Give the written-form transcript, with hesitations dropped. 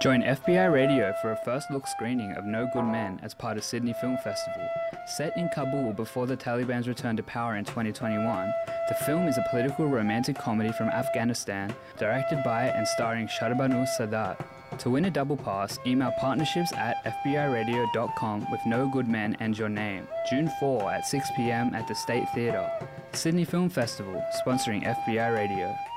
Join FBI Radio for a first look screening of No Good Men as part of Sydney Film Festival. Set in Kabul before the Taliban's return to power in 2021, the film is a political romantic comedy from Afghanistan, directed by and starring Shahrbanu Sadat. To win a double pass, email partnerships@fbiradio.com with No Good Men and your name. June 4 at 6 p.m. at the State Theatre. Sydney Film Festival, sponsoring FBI Radio.